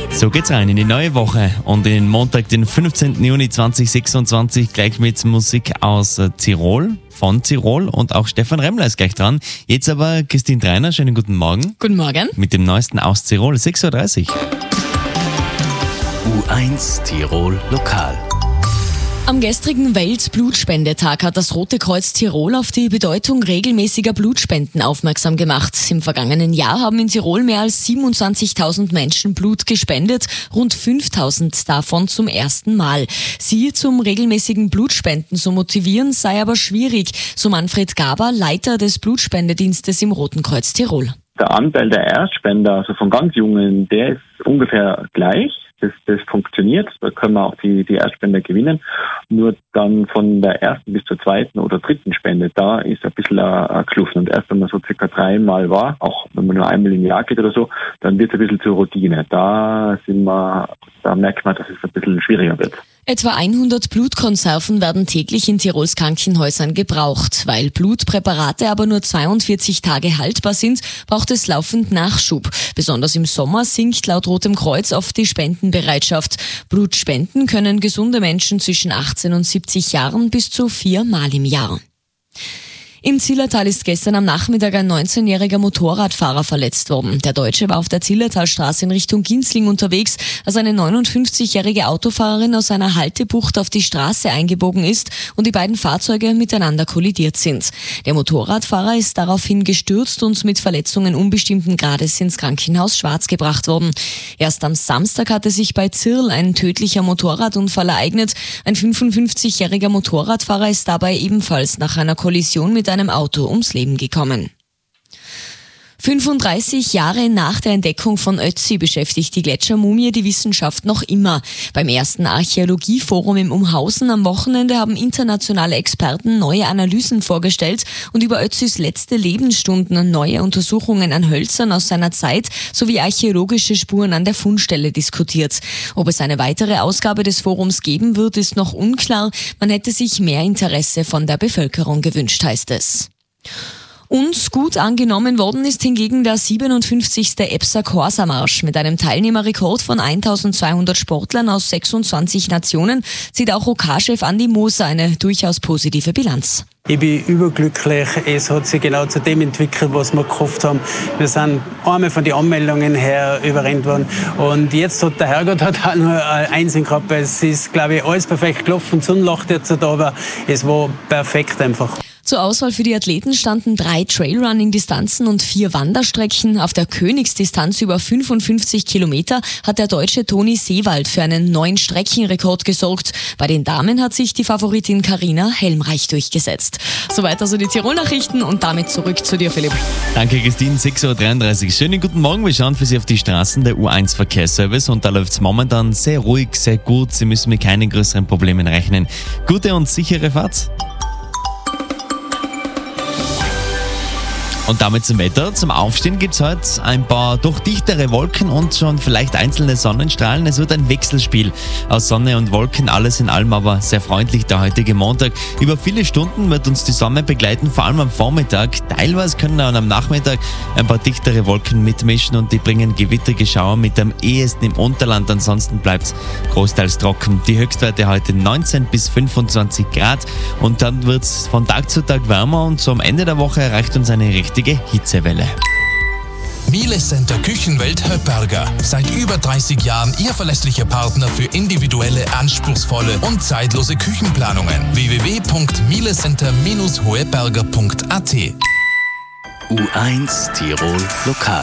So geht's rein in die neue Woche und in den Montag, den 15. Juni 2026, gleich mit Musik aus Tirol, von Tirol, und auch Stefan Remmler ist gleich dran. Jetzt aber Christine Treiner, schönen guten Morgen. Guten Morgen. Mit dem Neuesten aus Tirol, 6.30 Uhr. U1 Tirol Lokal. Am gestrigen Weltblutspendetag hat das Rote Kreuz Tirol auf die Bedeutung regelmäßiger Blutspenden aufmerksam gemacht. Im vergangenen Jahr haben in Tirol mehr als 27.000 Menschen Blut gespendet, rund 5.000 davon zum ersten Mal. Sie zum regelmäßigen Blutspenden zu motivieren, sei aber schwierig, so Manfred Gaber, Leiter des Blutspendedienstes im Roten Kreuz Tirol. Der Anteil der Erstspender, also von ganz Jungen, der ist ungefähr gleich. Das funktioniert, da können wir auch die Erstspender gewinnen. Nur dann von der ersten bis zur zweiten oder dritten Spende, da ist ein bisschen eine Kluft. Und erst wenn man so circa 3-mal war, auch wenn man nur einmal im Jahr geht oder so, dann wird es ein bisschen zur Routine. Da merkt man, dass es ein bisschen schwieriger wird. Etwa 100 Blutkonserven werden täglich in Tirols Krankenhäusern gebraucht. Weil Blutpräparate aber nur 42 Tage haltbar sind, braucht es laufend Nachschub. Besonders im Sommer sinkt laut Rotem Kreuz oft die Spendenbereitschaft. Blutspenden können gesunde Menschen zwischen 18 und 70 Jahren bis zu 4-mal im Jahr. Im Zillertal ist gestern am Nachmittag ein 19-jähriger Motorradfahrer verletzt worden. Der Deutsche war auf der Zillertalstraße in Richtung Ginzling unterwegs, als eine 59-jährige Autofahrerin aus einer Haltebucht auf die Straße eingebogen ist und die beiden Fahrzeuge miteinander kollidiert sind. Der Motorradfahrer ist daraufhin gestürzt und mit Verletzungen unbestimmten Grades ins Krankenhaus Schwarz gebracht worden. Erst am Samstag hatte sich bei Zirl ein tödlicher Motorradunfall ereignet. Ein 55-jähriger Motorradfahrer ist dabei ebenfalls nach einer Kollision mit einem Auto ums Leben gekommen. 35 Jahre nach der Entdeckung von Ötzi beschäftigt die Gletschermumie die Wissenschaft noch immer. Beim ersten Archäologieforum im Umhausen am Wochenende haben internationale Experten neue Analysen vorgestellt und über Ötzis letzte Lebensstunden neue Untersuchungen an Hölzern aus seiner Zeit sowie archäologische Spuren an der Fundstelle diskutiert. Ob es eine weitere Ausgabe des Forums geben wird, ist noch unklar. Man hätte sich mehr Interesse von der Bevölkerung gewünscht, heißt es. Und gut angenommen worden ist hingegen der 57. EBSA Corsa Marsch. Mit einem Teilnehmerrekord von 1200 Sportlern aus 26 Nationen zieht auch OK-Chef Andi Moser eine durchaus positive Bilanz. Ich bin überglücklich. Es hat sich genau zu dem entwickelt, was wir gehofft haben. Wir sind einmal von den Anmeldungen her überrennt worden. Und jetzt hat der Herrgott auch nur Einsinn gehabt. Es ist, glaube ich, alles perfekt gelaufen. Die Sonne lacht jetzt da, aber es war perfekt einfach. Zur Auswahl für die Athleten standen 3 Trailrunning-Distanzen und 4 Wanderstrecken. Auf der Königsdistanz über 55 Kilometer hat der Deutsche Toni Seewald für einen neuen Streckenrekord gesorgt. Bei den Damen hat sich die Favoritin Carina Helmreich durchgesetzt. Soweit also die Tirol-Nachrichten und damit zurück zu dir, Philipp. Danke, Christine, 6.33 Uhr. Schönen guten Morgen, wir schauen für Sie auf die Straßen der U1 Verkehrsservice und da läuft es momentan sehr ruhig, sehr gut. Sie müssen mit keinen größeren Problemen rechnen. Gute und sichere Fahrt. Und damit zum Wetter. Zum Aufstehen gibt es heute ein paar doch dichtere Wolken und schon vielleicht einzelne Sonnenstrahlen. Es wird ein Wechselspiel aus Sonne und Wolken, alles in allem aber sehr freundlich der heutige Montag. Über viele Stunden wird uns die Sonne begleiten, vor allem am Vormittag. Teilweise können dann am Nachmittag ein paar dichtere Wolken mitmischen und die bringen gewittrige Schauer mit, am ehesten im Unterland. Ansonsten bleibt es großteils trocken. Die Höchstwerte heute 19 bis 25 Grad und dann wird es von Tag zu Tag wärmer und so am Ende der Woche erreicht uns eine richtige Hitzewelle. Miele Center Küchenwelt Höpperger. Seit über 30 Jahren Ihr verlässlicher Partner für individuelle, anspruchsvolle und zeitlose Küchenplanungen. www.mielecenter-hoeberger.at. U1 Tirol Lokal.